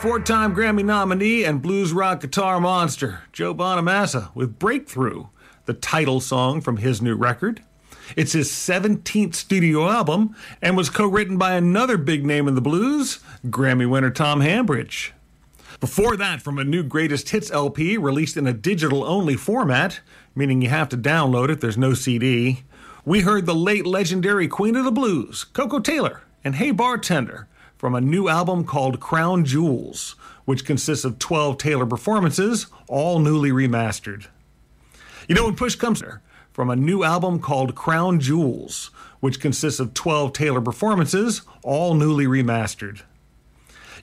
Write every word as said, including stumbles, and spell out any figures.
Four-time Grammy nominee and blues rock guitar monster Joe Bonamassa with Breakthrough, the title song from his new record. It's his seventeenth studio album and was co-written by another big name in the blues, Grammy winner Tom Hambridge. Before that, from a new Greatest Hits L P released in a digital-only format, meaning you have to download it, there's no C D, we heard the late legendary Queen of the Blues, Koko Taylor, and Hey Bartender, from a new album called Crown Jewels, which consists of twelve Taylor performances, all newly remastered. You know, when push comes to from a new album called Crown Jewels, which consists of twelve Taylor performances, all newly remastered.